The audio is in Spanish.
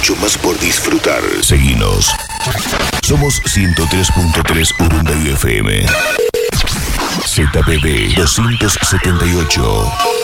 mucho más por disfrutar. Seguinos. Somos 103.3 Urunday FM. ZPB 278.